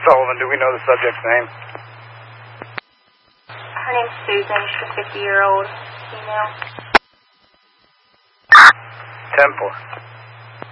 Sullivan, do we know the subject's name? Her name's Susan. She's a 50-year-old female. 10-4.